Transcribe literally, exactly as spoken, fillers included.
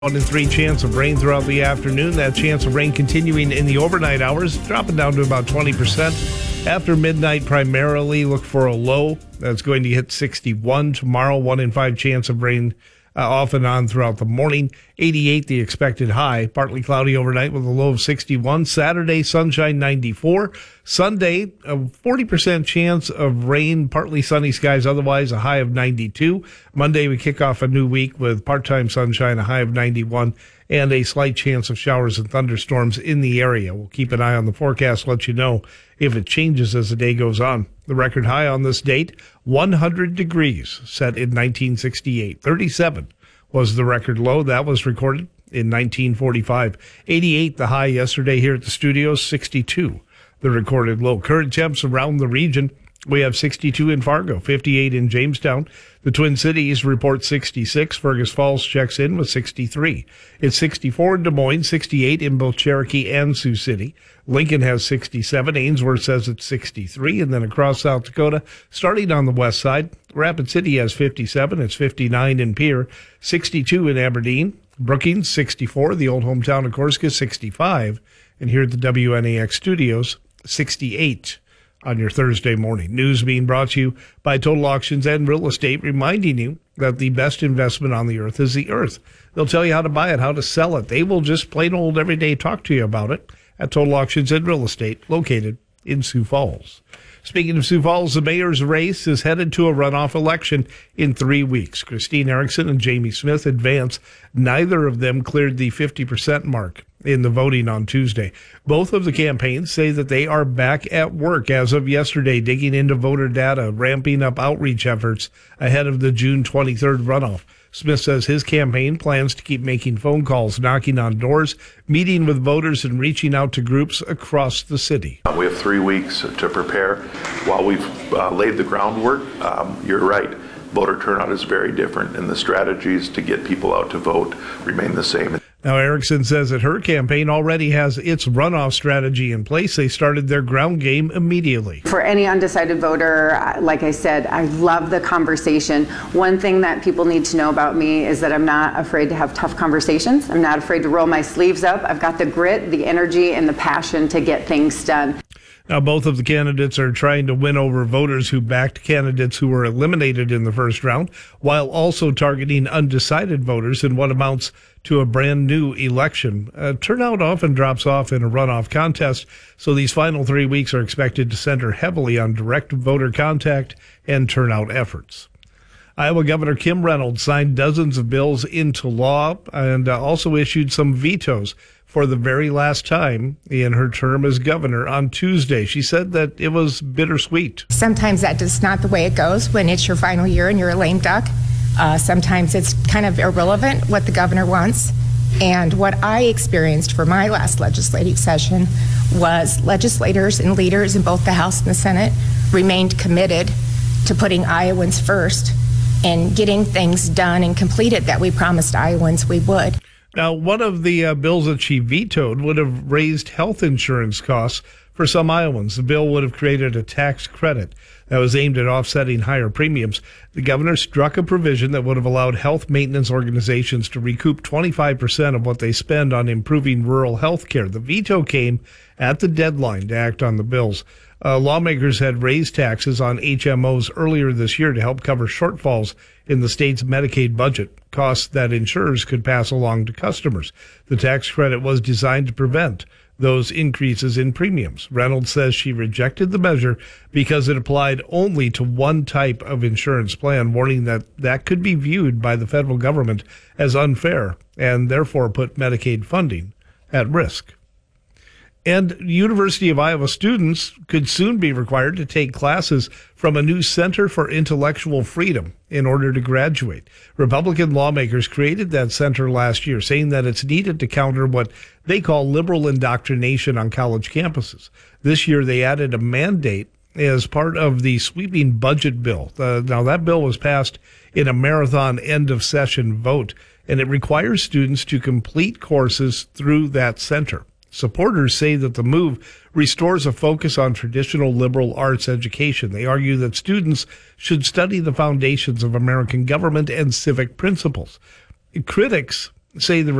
One in three chance of rain throughout the afternoon. That chance of rain continuing in the overnight hours, dropping down to about twenty percent. After midnight, primarily look for a low that's going to hit sixty-one tomorrow. One in five chance of rain uh, off and on throughout the morning. eighty-eight the expected high. Partly cloudy overnight with a low of sixty-one. Saturday, sunshine ninety-four. Sunday, a forty percent chance of rain, partly sunny skies, otherwise a high of ninety-two. Monday, we kick off a new week with part-time sunshine, a high of ninety-one, and a slight chance of showers and thunderstorms in the area. We'll keep an eye on the forecast, let you know if it changes as the day goes on. The record high on this date, one hundred degrees, set in nineteen sixty-eight. thirty-seven was the record low. That was recorded in nineteen forty-five. eighty-eight the high yesterday here at the studios, sixty-two the recorded low. Current temps around the region, we have sixty-two in Fargo, fifty-eight in Jamestown. The Twin Cities report sixty-six. Fergus Falls checks in with sixty-three. It's sixty-four in Des Moines, sixty-eight in both Cherokee and Sioux City. Lincoln has sixty-seven. Ainsworth says it's sixty-three. And then across South Dakota, starting on the west side, Rapid City has fifty-seven. It's fifty-nine in Pierre, sixty-two in Aberdeen. Brookings, sixty-four. The old hometown of Corsica, sixty-five. And here at the W N A X studios, sixty-eight on your Thursday morning. News being brought to you by Total Auctions and Real Estate, reminding you that the best investment on the earth is the earth. They'll tell you how to buy it, how to sell it. They will just plain old every day talk to you about it at Total Auctions and Real Estate, located in Sioux Falls. Speaking of Sioux Falls, the mayor's race is headed to a runoff election in three weeks. Christine Erickson and Jamie Smith advance. Neither of them cleared the fifty percent mark in the voting on Tuesday. Both of the campaigns say that they are back at work as of yesterday, digging into voter data, ramping up outreach efforts ahead of the June twenty-third runoff. Smith says his campaign plans to keep making phone calls, knocking on doors, meeting with voters, and reaching out to groups across the city. We have three weeks to prepare. While we've uh, laid the groundwork, um, you're right, voter turnout is very different, and the strategies to get people out to vote remain the same. Now, Erickson says that her campaign already has its runoff strategy in place. They started their ground game immediately. For any undecided voter, like I said, I love the conversation. One thing that people need to know about me is that I'm not afraid to have tough conversations. I'm not afraid to roll my sleeves up. I've got the grit, the energy, and the passion to get things done. Now, both of the candidates are trying to win over voters who backed candidates who were eliminated in the first round, while also targeting undecided voters in what amounts to a brand new election. Uh, turnout often drops off in a runoff contest, so these final three weeks are expected to center heavily on direct voter contact and turnout efforts. Iowa Governor Kim Reynolds signed dozens of bills into law and uh, also issued some vetoes for the very last time in her term as governor on Tuesday. She said that it was bittersweet. Sometimes that is not the way it goes when it's your final year and you're a lame duck. Uh, sometimes it's kind of irrelevant what the governor wants. And what I experienced for my last legislative session was legislators and leaders in both the House and the Senate remained committed to putting Iowans first and getting things done and completed that we promised Iowans we would. Now, one of the uh, bills that she vetoed would have raised health insurance costs for some Iowans. The bill would have created a tax credit that was aimed at offsetting higher premiums. The governor struck a provision that would have allowed health maintenance organizations to recoup twenty-five percent of what they spend on improving rural health care. The veto came at the deadline to act on the bills. Uh, lawmakers had raised taxes on H M Os earlier this year to help cover shortfalls in the state's Medicaid budget, costs that insurers could pass along to customers. The tax credit was designed to prevent those increases in premiums. Reynolds says she rejected the measure because it applied only to one type of insurance plan, warning that that could be viewed by the federal government as unfair and therefore put Medicaid funding at risk. And University of Iowa students could soon be required to take classes from a new Center for Intellectual Freedom in order to graduate. Republican lawmakers created that center last year, saying that it's needed to counter what they call liberal indoctrination on college campuses. This year, they added a mandate as part of the sweeping budget bill. Uh, now, that bill was passed in a marathon end-of-session vote, and it requires students to complete courses through that center. Supporters say that the move restores a focus on traditional liberal arts education. They argue that students should study the foundations of American government and civic principles. Critics say the